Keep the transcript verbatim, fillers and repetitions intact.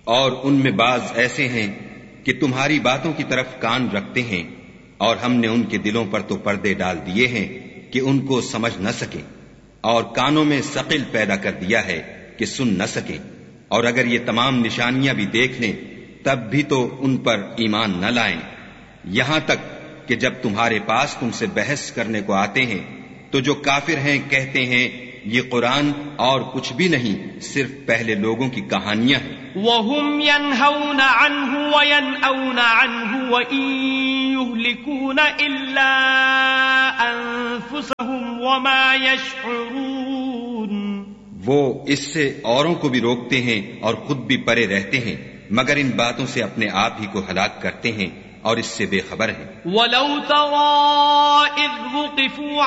और उनमें बाज ऐसे हैं कि तुम्हारी बातों की तरफ कान रखते हैं, और हमने उनके दिलों पर तो पर्दे डाल दिए हैं कि उनको समझ न सके, और कानों में सकिल पैदा कर दिया है कि सुन न सके। और अगर ये तमाम निशानियां भी देख लें तब भी तो उन पर ईमान न लाएं, यहां तक कि जब तुम्हारे पास तुमसे बहस करने को आते हैं तो जो काफिर हैं कहते हैं ये कुरान और कुछ भी नहीं, सिर्फ पहले लोगों की कहानियां हैं। वहुम यन्हौना अन्हु व यन्औना अन्हु व इन युहलिकूना इल्ला अनफुसहुम व मा यशउरून। वो इससे औरों को भी रोकते हैं और खुद भी परे रहते हैं, मगर इन बातों से अपने आप ही को हलाक करते हैं और इससे बेखबर हैं। वलौ तरा इज़ वुक़िफ़ू